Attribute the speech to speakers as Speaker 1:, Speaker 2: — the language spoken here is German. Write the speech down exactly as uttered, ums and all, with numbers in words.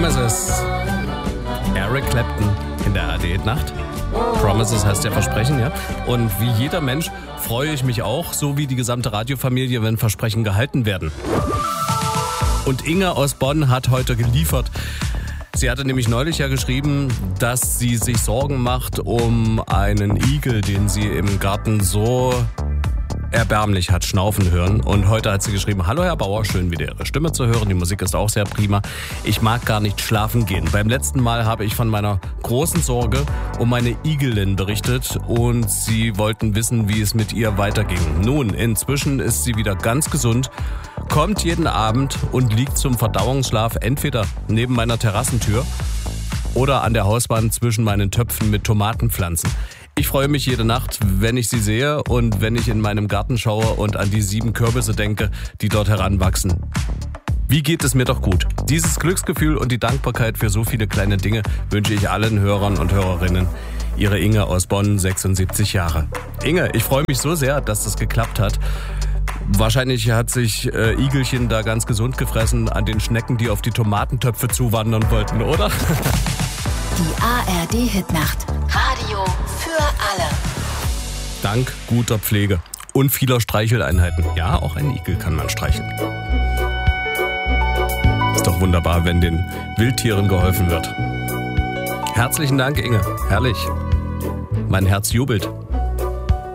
Speaker 1: Promises. Eric Clapton in der A D-Nacht. Promises heißt ja Versprechen, ja. Und wie jeder Mensch freue ich mich auch, so wie die gesamte Radiofamilie, wenn Versprechen gehalten werden. Und Inge aus Bonn hat heute geliefert. Sie hatte nämlich neulich ja geschrieben, dass sie sich Sorgen macht um einen Igel, den sie im Garten so erbärmlich hat schnaufen hören. Und heute hat sie geschrieben: Hallo Herr Bauer, schön wieder Ihre Stimme zu hören. Die Musik ist auch sehr prima. Ich mag gar nicht schlafen gehen. Beim letzten Mal habe ich von meiner großen Sorge um meine Igelin berichtet und Sie wollten wissen, wie es mit ihr weiterging. Nun, inzwischen ist sie wieder ganz gesund, kommt jeden Abend und liegt zum Verdauungsschlaf entweder neben meiner Terrassentür oder an der Hauswand zwischen meinen Töpfen mit Tomatenpflanzen. Ich freue mich jede Nacht, wenn ich sie sehe und wenn ich in meinem Garten schaue und an die sieben Kürbisse denke, die dort heranwachsen. Wie geht es mir doch gut? Dieses Glücksgefühl und die Dankbarkeit für so viele kleine Dinge wünsche ich allen Hörern und Hörerinnen. Ihre Inge aus Bonn, sechsundsiebzig Jahre. Inge, ich freue mich so sehr, dass das geklappt hat. Wahrscheinlich hat sich äh, Igelchen da ganz gesund gefressen an den Schnecken, die auf die Tomatentöpfe zuwandern wollten, oder?
Speaker 2: Die A R D-Hitnacht. Radio für alle.
Speaker 1: Dank guter Pflege und vieler Streicheleinheiten. Ja, auch ein Igel kann man streicheln. Ist doch wunderbar, wenn den Wildtieren geholfen wird. Herzlichen Dank, Inge. Herrlich. Mein Herz jubelt.